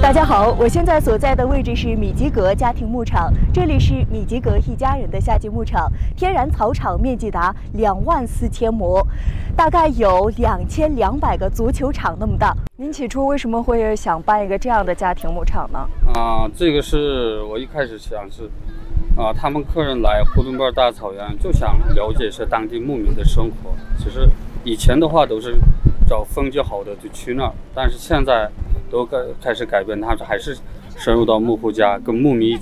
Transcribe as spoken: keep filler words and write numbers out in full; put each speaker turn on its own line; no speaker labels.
大家好，我现在所在的位置是米吉格家庭牧场，这里是米吉格一家人的夏季牧场，天然草场面积达两万四千亩，大概有两千两百个足球场那么大。您起初为什么会想办一个这样的家庭牧场呢？
啊，这个是我一开始想是，啊，他们客人来呼伦贝尔大草原就想了解一下当地牧民的生活。其实以前的话都是找风景好的就去那儿，但是现在都开开始改变，他还是深入到牧户家，跟牧民一起